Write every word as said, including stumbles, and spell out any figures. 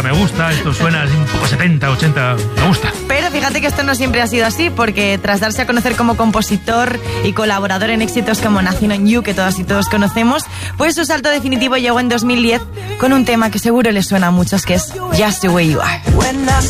me gusta, esto suena así un poco setenta, ochenta, me gusta. Pero fíjate que esto no siempre ha sido así, porque tras darse a conocer como compositor y colaborador en éxitos como Nothing on You, que todas y todos conocemos, pues su salto definitivo llegó en dos mil diez con un tema que seguro les suena a muchos, que es Just the Way You Are.